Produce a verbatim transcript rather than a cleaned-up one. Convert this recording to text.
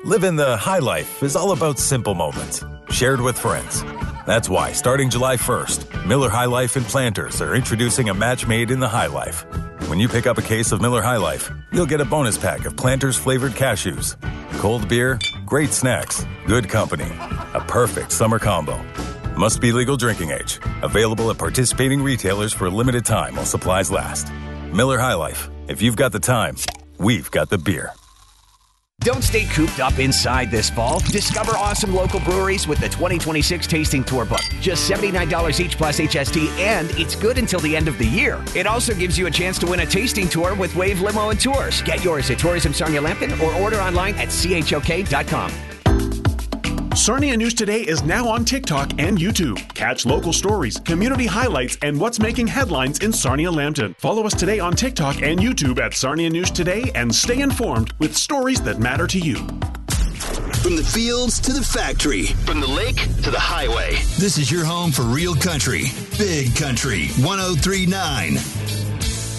Living the high life is all about simple moments, shared with friends. That's why, starting July first, Miller High Life and Planters are introducing a match made in the high life. When you pick up a case of Miller High Life, you'll get a bonus pack of Planters flavored cashews. Cold beer, great snacks, good company. A perfect summer combo. Must be legal drinking age. Available at participating retailers for a limited time while supplies last. Miller High Life. If you've got the time, we've got the beer. Don't stay cooped up inside this fall. Discover awesome local breweries with the twenty twenty-six Tasting Tour book. Just seventy-nine dollars each plus H S T, and it's good until the end of the year. It also gives you a chance to win a tasting tour with Wave Limo and Tours. Get yours at Tourism Sarnia Lambton or order online at C H O K dot com. Sarnia News Today is now on TikTok and YouTube. Catch local stories, community highlights, and what's making headlines in Sarnia Lambton. Follow us today on TikTok and YouTube at Sarnia News Today and stay informed with stories that matter to you. From the fields to the factory, from the lake to the highway. This is your home for real country. Big Country one oh three point nine.